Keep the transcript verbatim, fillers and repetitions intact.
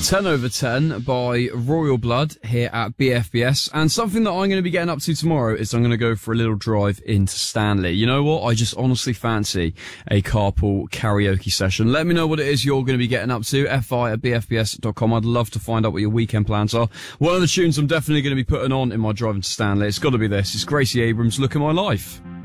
ten over ten by Royal Blood here at B F B S. And something that I'm going to be getting up to tomorrow is I'm going to go for a little drive into Stanley. You know what? I just honestly fancy a carpool karaoke session. Let me know what it is you're going to be getting up to. Fi at b f b s dot com. I'd love to find out what your weekend plans are. One of the tunes I'm definitely going to be putting on in my drive into Stanley, it's got to be this. It's Gracie Abrams, Look at My Life.